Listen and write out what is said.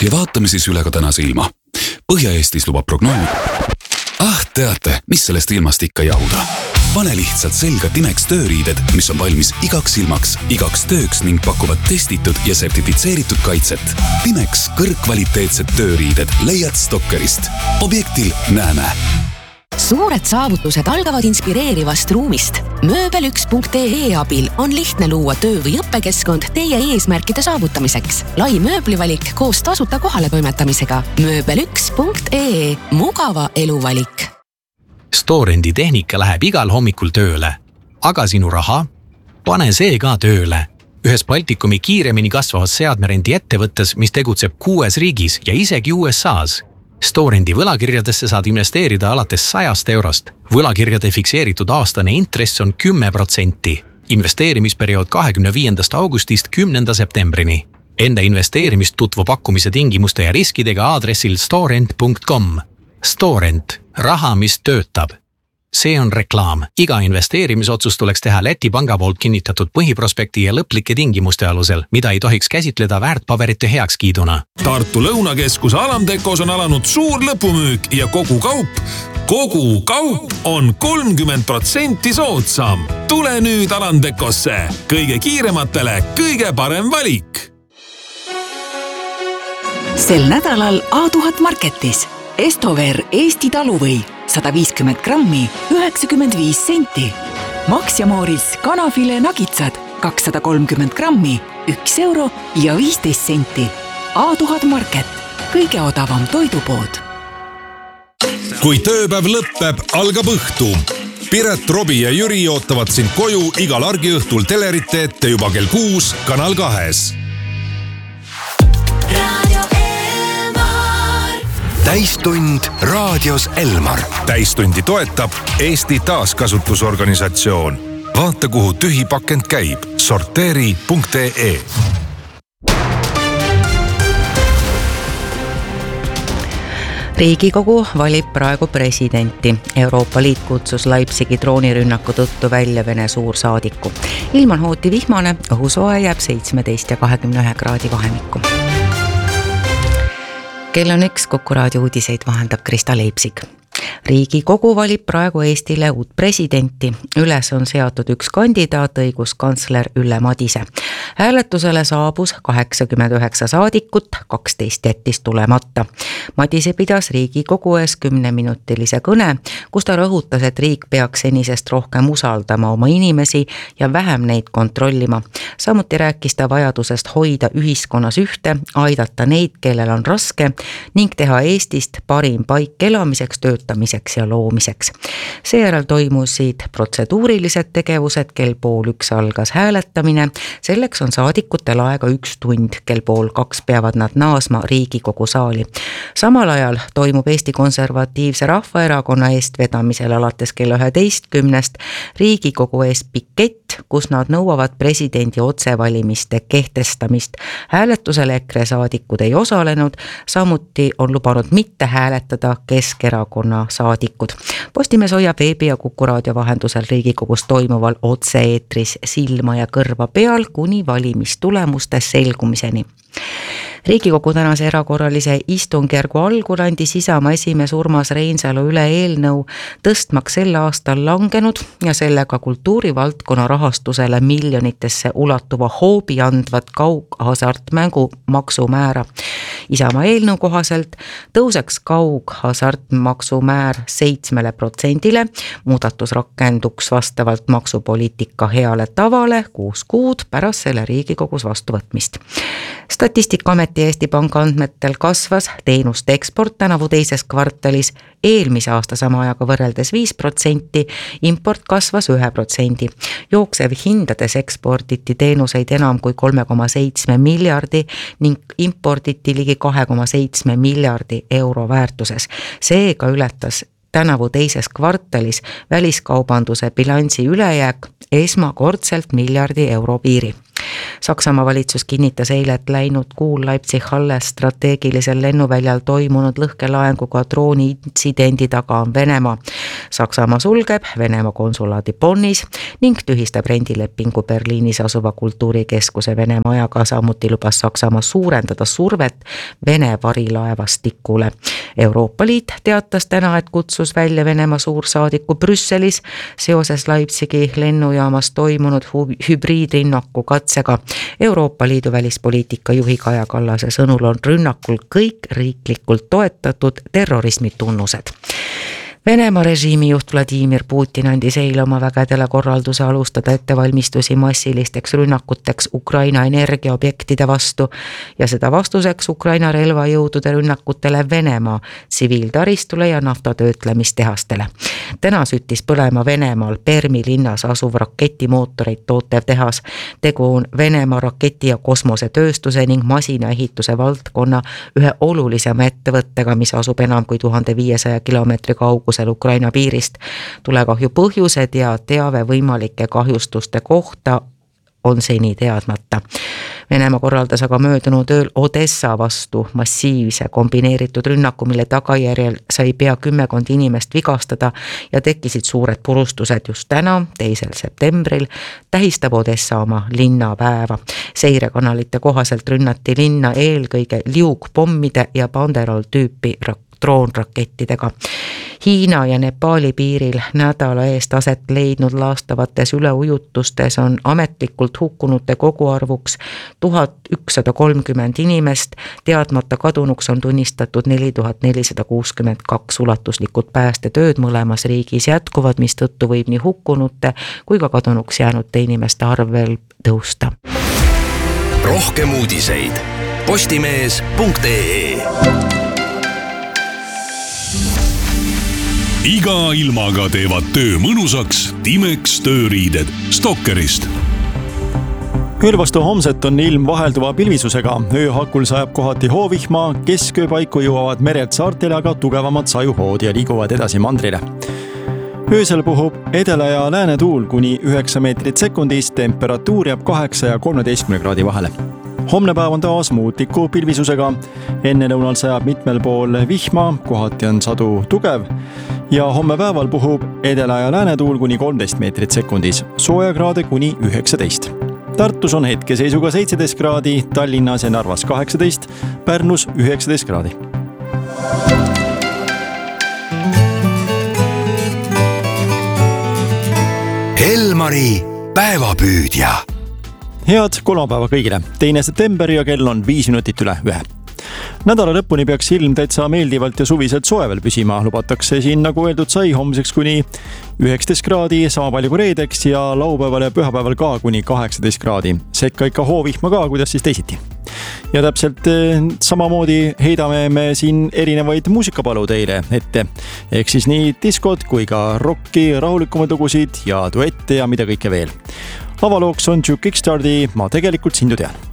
Ja vaatame siis üle ka tänase ilma. Põhja-Eestis lubab prognoos. Teate, mis sellest ilmast ikka jahuda? Pane lihtsalt selga Timex tööriided, mis on valmis igaks ilmaks, igaks tööks ning pakuvad testitud ja sertifitseeritud kaitset. Timex kõrgkvaliteetsed tööriided leiad Stokkerist. Objektil näeme. Suured saavutused algavad inspireerivast ruumist. Mööbel1.ee abil on lihtne luua töö- või õppekeskkond teie eesmärkide saavutamiseks. Lai mööblivalik koos tasuta kohaletoimetamisega. Mööbel1.ee. Mugava eluvalik. Storendi tehnika läheb igal hommikul tööle. Aga sinu raha? Pane see ka tööle. Ühes Baltikumi kiiremini kasvavas seadmerendi ettevõttes, mis tegutseb 6 riigis ja isegi USA's. Storendi võlakirjadesse saad investeerida alates 100 eurost. Võlakirjade fikseeritud aastane intress on 10%. Investeerimisperiood 25. augustist 10. septembrini. Enda investeerimist tutvu pakkumise tingimuste ja riskidega aadressil storend.com. Storend. Raha, mis töötab. See on reklaam. Iga investeerimisotsust tuleks teha Läti panga poolt kinnitatud põhiprospekti ja lõplike tingimuste alusel, mida ei tohiks käsitleda väärtpaberite heakskiiduna. Tartu Lõunakeskuse Alamtekos on alanud suur lõpumüük ja kogu kaup on 30% soodsam. Tule nüüd Alamtekosse. Kõige kiirematele kõige parem valik. Sel nädalal A1000 Marketis. Estover Eesti taluvõi 150 grammi 95 senti. Max ja Mooris kanafile nagitsad 230 grammi 1 euro ja 15 senti. A1000 Market. Kõige odavam toidupood. Kui tööpäev lõppeb, algab õhtu. Piret, Robi ja Jüri ootavad sind koju igal argiõhtul telerite ette juba kell 6 Kanal 2. Täistund raadios Elmar. Täistundi toetab Eesti taaskasutusorganisatsioon. Vaata, kuhu tühi pakend käib. Sorteeri.ee. Riigikogu valib praegu presidenti. Euroopa Liit kutsus Leipzigi droonirünnaku tõttu välja Vene suursaadiku. Ilman hooti vihmane, õhusoe jääb 17 ja 21 kraadi vahemikku. Kell on 1, Kuku raadio uudiseid vahendab Krista Leipzig. Riigikogu valib praegu Eestile uut presidenti. Üles on seatud üks kandidaat, õiguskantsler Ülle Madise. Hääletusele saabus 89 saadikut, 12 jättis tulemata. Madise pidas Riigikogu ees 10-minutilise kõne, kus ta rõhutas, et riik peaks senisest rohkem usaldama oma inimesi ja vähem neid kontrollima. Samuti rääkis ta vajadusest hoida ühiskonnas ühte, aidata neid, kellel on raske ning teha Eestist parim paik elamiseks, töötamiseks ja loomiseks. Seejärel toimusid protseduurilised tegevused, kell 1:30 algas hääletamine. Selleks on saadikutel aega 1 tund, kell 1:30 peavad nad naasma Riigikogu saali. Samal ajal toimub Eesti Konservatiivse Rahvaerakonna eestvedamisel alates kell 11 Riigikogu ees pikett, kus nad nõuavad presidendi otsevalimiste kehtestamist. Hääletusel EKRE saadikud ei osalenud, samuti on lubanud mitte hääletada Keskerakonna saadikud. Postimees hoiab veebi ja Kuku raadio vahendusel Riigikogus toimuval otse-eetris silma ja kõrva peal kuni valimistulemuste selgumiseni. Riigikogu tänase erakorralise istungjärgu algul andis Isamaa esimees Urmas Reinsalu üle eelnõu tõstmaks sel aastal langenud ja sellega kultuurivaldkonna rahastusele miljonitesse ulatuva hoobi andvat kaughasartmängu maksumäära. Isamaa eelnõu kohaselt tõuseks kaughasartmaksumäär 7%, muudatus rakenduks vastavalt maksupoliitika heale tavale 6 kuud pärast selle Riigikogus vastuvõtmist. Statistikaameti Eesti Panga andmetel kasvas teenuste eksport tänavu teises kvartalis eelmise aasta sama ajaga võrreldes 5%, import kasvas 1%. Jooksev hindades eksporditi teenuseid enam kui 3,7 miljardi ning imporditi ligi 2,7 miljardi euro väärtuses. Seega ületas tänavu teises kvartalis väliskaubanduse bilansi ülejääk esmakordselt miljardi euro piiri. Saksamaa valitsus kinnitas eile, et läinud kuul Leipzig-Halle strateegilisel lennuväljal toimunud lõhkelaenguga drooni intsidendi taga on Venemaa. Saksamaa sulgeb Venemaa konsulaadi Bonnis ning tühistab rendilepingu Berliinis asuva kultuurikeskuse Venemaa ajaga, samuti lubas Saksamaa suurendada survet Vene varilaevastikule. Euroopa Liit teatas täna, et kutsus välja Venemaa suursaadiku Brüsselis seoses Leipzigi lennujaamas toimunud hübriidrinnaku katsega. Euroopa Liidu välispoliitika juhi Kaja Kallase sõnul on rünnakul kõik riiklikult toetatud terrorismi tunnused. Venemaa režiimi juht Vladimir Putin andis eile oma vägedele korralduse alustada ettevalmistusi massilisteks rünnakuteks Ukraina energiaobjektide vastu ja seda vastuseks Ukraina relvajõudude rünnakutele Venemaa tsiviiltaristule ja naftatöötlemistehastele. Täna süttis põlema Venemaal Permi linnas asuv raketimootoreid tootev tehas. Tegu on Venemaa raketi- ja kosmosetööstuse ning masinaehituse valdkonna ühe olulisema ettevõttega, mis asub enam kui 1500 kilomeetri kaugusel Ukraina piirist. Tulekahju põhjused ja teave võimalike kahjustuste kohta on seni teadmata. Venemaa korraldas aga möödunud ööl Odessa vastu massiivse kombineeritud rünnaku, mille tagajärjel sai pea 10 inimest vigastada ja tekkisid suured purustused. Just täna, 2. septembril, tähistab Odessa oma linnapäeva. Seirekanalite kohaselt rünnati linna eelkõige liugpommide ja Banderol tüüpi droonrakettidega. Hiina ja Nepaali piiril nädala eest aset leidnud laastavates üleujutustes on ametlikult hukkunute koguarvuks 1130 inimest, teadmata kadunuks on tunnistatud 4462 ulatuslikud päästetööd mõlemas riigis jätkuvad, mistõttu võib nii hukkunute kui ka kadunuks jäänute inimeste arv veel tõusta. Rohkem uudiseid postimees.ee. Iga ilmaga teevad töö mõnusaks Timex tööriided Stokkerist. Ööl vastu homset on ilm vahelduva pilvisusega. Ööhakul sajab kohati hoovihma, keskööpaiku jõuavad merelt saartele aga tugevamad sajuhood ja liiguvad edasi mandrile. Öösel puhub edela- ja lääne tuul kuni 9 meetrit sekundis, temperatuur jääb 8 ja 13 kraadi vahele. Homne päev on taas muutliku pilvisusega. Enne lõunal sajab mitmel pool vihma, kohati on sadu tugev ja homme päeval puhub edela- ja lääne tuul kuni 13 meetrit sekundis, soojakraade kuni 19. Tartus on hetkeseisuga 17 kraadi, Tallinnas ja Narvas 18, Pärnus 19 kraadi. Elmari päevapüüdja. Head kolmapäeva kõigile. 2. september ja kell on 5 minutit üle 1. Nädala lõpuni peaks ilm täitsa meeldivalt ja suviselt soevel püsima. Lubatakse siin, nagu öeldud sai, homseks kuni 19 kraadi, sama palju kui reedeks ja laupäeval ja pühapäeval ka kuni 18 kraadi. Sekka ikka hoovihma ka, kuidas siis teisiti. Ja täpselt samamoodi heidame me siin erinevaid muusikapalu teile ette. Ehk siis nii diskod kui ka rocki, rahulikumaid lugusid ja duette ja mida kõike veel. Avalooks on Juke Kickstardi Ma tegelikult sind ju tean.